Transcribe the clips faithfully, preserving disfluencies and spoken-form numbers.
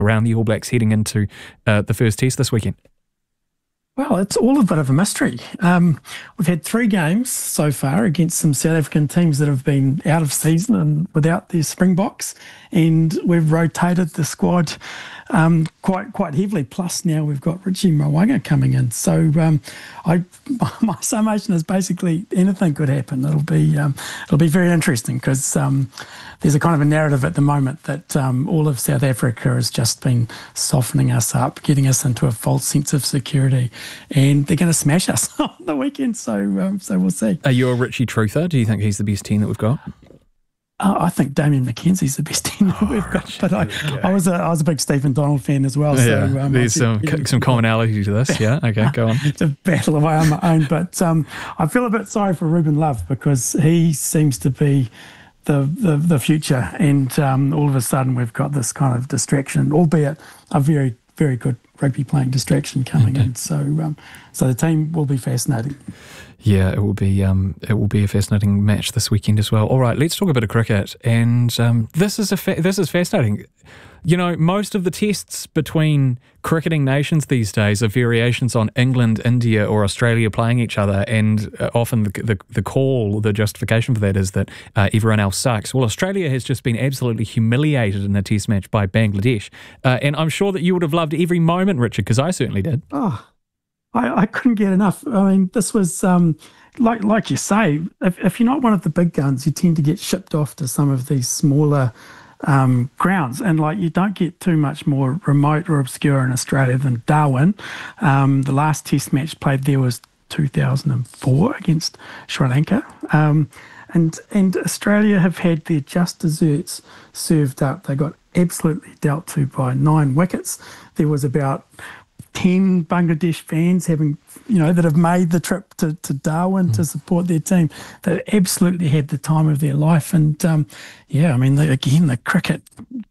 around the All Blacks heading into uh, the first test this weekend? Well, it's all a bit of a mystery. Um, we've had three games so far against some South African teams that have been out of season and without their Springboks, and we've rotated the squad um, quite quite heavily. Plus, now we've got Richie Mo'unga coming in. So, um, I my summation is basically anything could happen. It'll be um, it'll be very interesting because um, there's a kind of a narrative at the moment that um, all of South Africa has just been softening us up, getting us into a false sense of security, and they're going to smash us on the weekend. So, um, so we'll see. Are you a Richie truther? Do you think he's the best ten that we've got? Uh, I think Damien McKenzie's the best ten that we've got, but I, I was a I was a big Stephen Donald fan as well. Yeah, so um, there's some some commonality to this. Yeah, okay, go on. To battle away on my own, but um, I feel a bit sorry for Ruben Love because he seems to be the the, the future, and um, all of a sudden we've got this kind of distraction, albeit a very very good rugby playing distraction coming mm-hmm. in. So um, so the team will be fascinating. Yeah, it will be um, it will be a fascinating match this weekend as well. All right, let's talk a bit of cricket, and um, this is a fa- this is fascinating. You know, most of the tests between cricketing nations these days are variations on England, India, or Australia playing each other, and uh, often the, the the call, the justification for that is that uh, everyone else sucks. Well, Australia has just been absolutely humiliated in a test match by Bangladesh, uh, and I'm sure that you would have loved every moment, Richard, because I certainly did. Oh. I, I couldn't get enough. I mean, this was, um, like like you say, if, if you're not one of the big guns, you tend to get shipped off to some of these smaller um, grounds. And, like, you don't get too much more remote or obscure in Australia than Darwin. Um, the last test match played there was two thousand four against Sri Lanka. Um, and, and Australia have had their just desserts served up. They got absolutely dealt to by nine wickets. There was about ten Bangladesh fans having, you know, that have made the trip to, to Darwin mm. to support their team. They absolutely had the time of their life. And, um, yeah, I mean, the, again, the cricket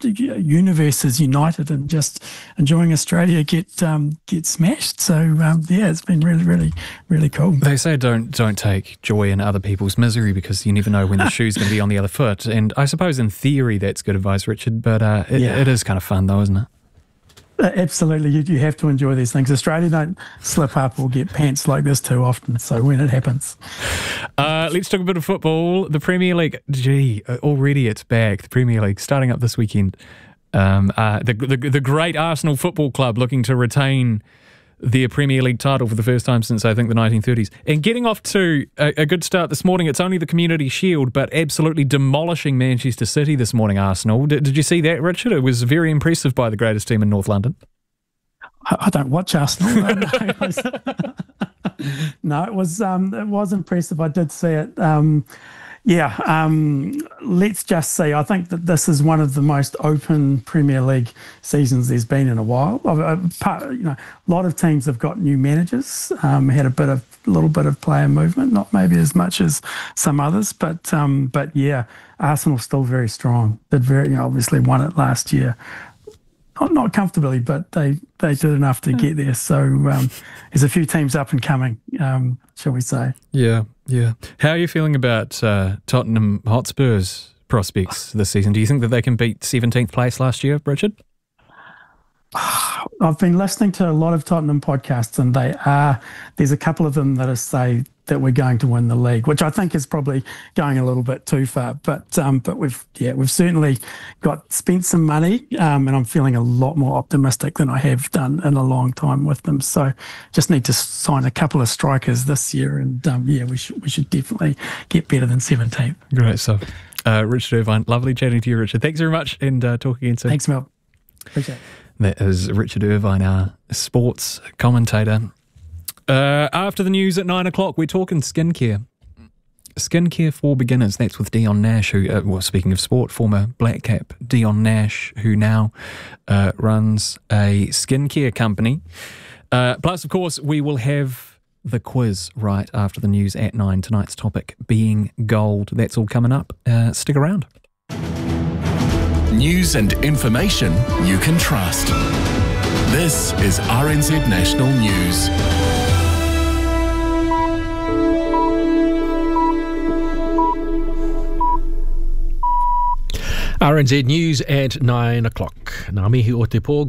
universe is united and just enjoying Australia get um, get smashed. So, um, yeah, it's been really, really, really cool. They say don't don't take joy in other people's misery because you never know when the shoe's going to be on the other foot. And I suppose in theory that's good advice, Richard, but uh, it, yeah. it is kind of fun though, isn't it? Absolutely, you, you have to enjoy these things. Australia don't slip up or get pants like this too often, so when it happens. Uh, let's talk a bit of football. The Premier League, gee, already it's back. The Premier League starting up this weekend. Um, uh, the, the the great Arsenal Football Club looking to retain their Premier League title for the first time since, I think, the nineteen thirties. And getting off to a, a good start this morning. It's only the Community Shield, but absolutely demolishing Manchester City this morning, Arsenal. Did, did you see that, Richard? It was very impressive by the greatest team in North London. I, I don't watch Arsenal. No, it was, no, it was, um, it was impressive. I did see it. Um, Yeah, um, let's just say I think that this is one of the most open Premier League seasons there's been in a while. Part, you know, a lot of teams have got new managers, um, had a bit of, a little bit of player movement, not maybe as much as some others, but um, but yeah, Arsenal's still very strong. Did very, you know, obviously won it last year. Not, not comfortably, but they, they did enough to get there. So um, there's a few teams up and coming, um, shall we say. Yeah, yeah. How are you feeling about uh, Tottenham Hotspur's prospects this season? Do you think that they can beat seventeenth place last year, Richard? I've been listening to a lot of Tottenham podcasts, and they are, there's a couple of them that are say that we're going to win the league, which I think is probably going a little bit too far. But um, but we've yeah we've certainly got spent some money, um, and I'm feeling a lot more optimistic than I have done in a long time with them. So just need to sign a couple of strikers this year, and um, yeah, we should we should definitely get better than seventeenth. Great stuff, uh, Richard Irvine. Lovely chatting to you, Richard. Thanks very much, and uh, talk again soon. Thanks, Mel. Appreciate it. That is Richard Irvine, our sports commentator. Uh, after the news at nine o'clock, we're talking skincare. Skincare for beginners. That's with Dion Nash, who, uh, well, speaking of sport, former Black Cap Dion Nash, who now uh, runs a skincare company. Uh, plus, of course, we will have the quiz right after the news at nine. Tonight's topic being gold. That's all coming up. Uh, stick around. News and information you can trust. This is R N Z National News. R N Z News at nine o'clock. Ngā mihi o te pō.